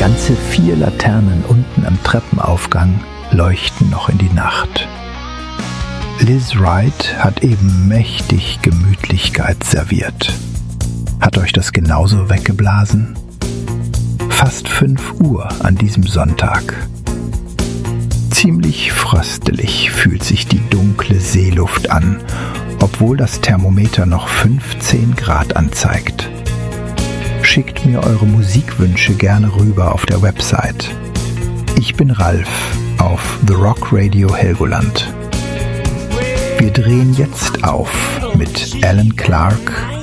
Ganze 4 Laternen unten am Treppenaufgang leuchten noch in die Nacht. Liz Wright hat eben mächtig Gemütlichkeit serviert. Hat euch das genauso weggeblasen? Fast 5 Uhr an diesem Sonntag. Ziemlich fröstelig fühlt sich die dunkle Seeluft an, obwohl das Thermometer noch 15 Grad anzeigt. Schickt mir eure Musikwünsche gerne rüber auf der Website. Ich bin Ralf auf The Rock Radio Helgoland. Wir drehen jetzt auf mit Alan Clark